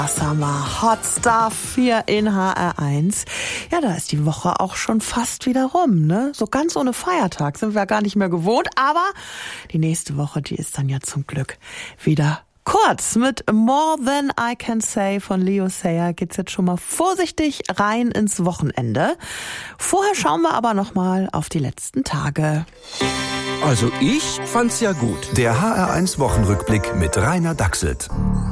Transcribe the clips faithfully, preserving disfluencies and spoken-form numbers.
Summer Hot Stuff hier in H R eins. Ja, da ist die Woche auch schon fast wieder rum, ne? So ganz ohne Feiertag sind wir gar nicht mehr gewohnt, aber die nächste Woche, die ist dann ja zum Glück wieder kurz. Mit More Than I Can Say von Leo Sayer geht's jetzt schon mal vorsichtig rein ins Wochenende. Vorher schauen wir aber noch mal auf die letzten Tage. Also ich fand's ja gut. Der H R eins Wochenrückblick mit Rainer Dachselt.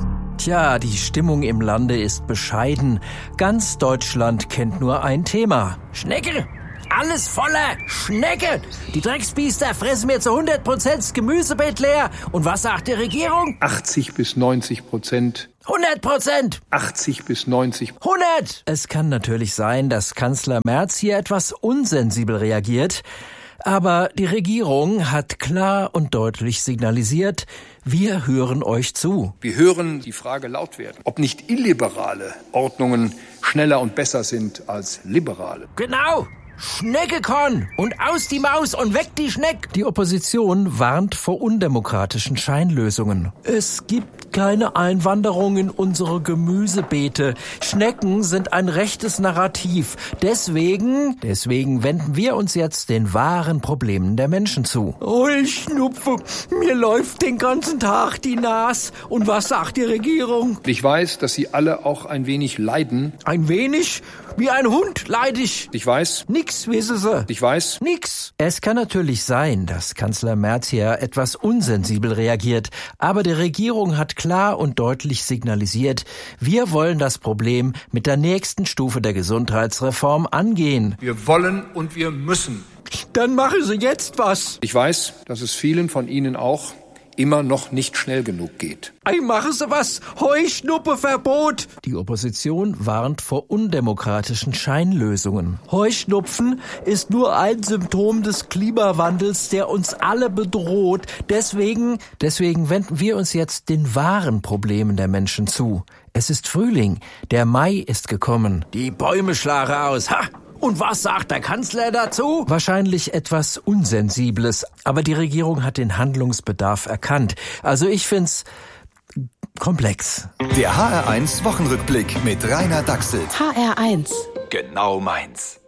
Tja, die Stimmung im Lande ist bescheiden. Ganz Deutschland kennt nur ein Thema. Schnecke! Alles voller Schnecke! Die Drecksbiester fressen mir zu hundert Prozent das Gemüsebeet leer. Und was sagt die Regierung? achtzig bis neunzig Prozent. hundert Prozent! achtzig bis neunzig. hundert! Es kann natürlich sein, dass Kanzler Merz hier etwas unsensibel reagiert. Aber die Regierung hat klar und deutlich signalisiert, wir hören euch zu. Wir hören die Frage laut werden, ob nicht illiberale Ordnungen schneller und besser sind als liberale. Genau! Schneckekorn und aus die Maus und weg die Schneck! Die Opposition warnt vor undemokratischen Scheinlösungen. Es gibt keine Einwanderung in unsere Gemüsebeete. Schnecken sind ein rechtes Narrativ. Deswegen, deswegen wenden wir uns jetzt den wahren Problemen der Menschen zu. Oh, ich schnupfe. Mir läuft den ganzen Tag die Nase. Und was sagt die Regierung? Ich weiß, dass Sie alle auch ein wenig leiden. Ein wenig? Wie ein Hund leide ich. Ich weiß. Nix, wissen Sie. Ich weiß. Nix. Es kann natürlich sein, dass Kanzler Merz hier etwas unsensibel reagiert. Aber die Regierung hat klar und deutlich signalisiert, wir wollen das Problem mit der nächsten Stufe der Gesundheitsreform angehen. Wir wollen und wir müssen. Dann machen Sie jetzt was. Ich weiß, dass es vielen von Ihnen auch immer noch nicht schnell genug geht. Ei, machen Sie was! Heuschnuppeverbot! Die Opposition warnt vor undemokratischen Scheinlösungen. Heuschnupfen ist nur ein Symptom des Klimawandels, der uns alle bedroht. Deswegen, deswegen wenden wir uns jetzt den wahren Problemen der Menschen zu. Es ist Frühling. Der Mai ist gekommen. Die Bäume schlagen aus. Ha! Und was sagt der Kanzler dazu? Wahrscheinlich etwas Unsensibles, aber die Regierung hat den Handlungsbedarf erkannt. Also ich find's komplex. Der H R eins Wochenrückblick mit Rainer Dachselt. H R eins. Genau meins.